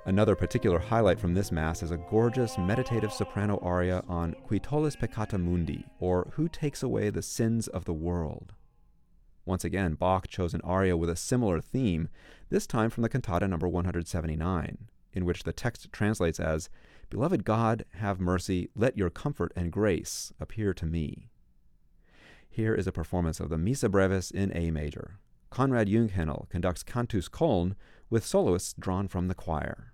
Another particular highlight from this Mass is a gorgeous meditative soprano aria on Qui tollis peccata mundi, or Who Takes Away the Sins of the World. Once again, Bach chose an aria with a similar theme, this time from the cantata number 179, in which the text translates as, Beloved God, have mercy, let your comfort and grace appear to me. Here is a performance of the Missa Brevis in A major. Konrad Junghennel conducts Cantus Köln with soloists drawn from the choir.